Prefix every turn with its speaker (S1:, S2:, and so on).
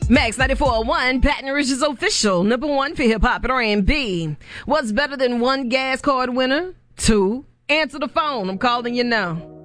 S1: Max 94.1, Baton Rouge's official number one for hip-hop and R&B. What's better than one gas card winner? 2. Answer the phone. I'm calling you now.